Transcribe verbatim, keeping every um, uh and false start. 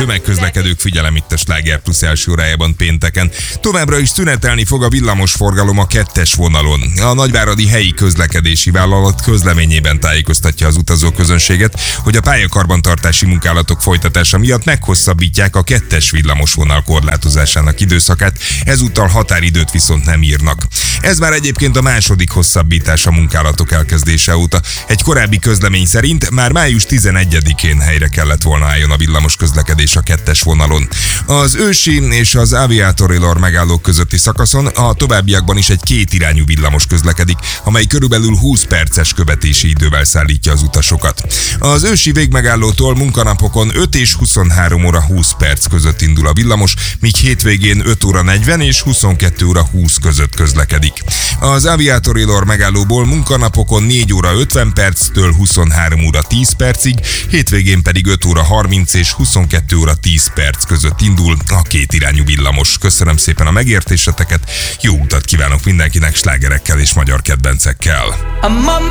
tömegközlekedők, figyelem itt a Sláger Plus első órájában pénteken. Továbbra is szünetelni fog a villamos forgalom a kettes vonalon. A nagyváradi helyi közlekedési vállalat közleményében tájékoztatja az utazóközönséget, hogy a pályakarbantartási munkálatok folytatása miatt meghosszabbítják a kettes villamos vonal korlátozásának időszakát, ezúttal határidőt viszont nem írnak. Ez már egyébként a második hosszabbítás a munkálatok elkezdése óta. Egy korábbi közlemény szerint már május tizenegyedikén helyre kellett volna álljon a villamos közlekedés a kettes vonalon. Az Ősi és az Aviator megállók közötti szakaszon a továbbiakban is egy kétirányú villamos közlekedik, amely körülbelül húsz perces követési idővel szállítja az utasokat. Az Ősi végmegállótól munkanapokon öt és huszonhárom óra húsz perc között indul a villamos, míg hétvégén öt óra negyven és huszonkettő óra húsz között közlekedik. Az Aviator megállóból munkanapokon négy óra ötven perctől huszonhárom óra tíz percig, hétvégén pedig öt óra harminc és huszonkettő óra tíz perc között indul a kétirányú villamos. Köszönöm szépen a megértéseteket, jó utat kívánok mindenkinek slágerekkel és magyar kedvencekkel.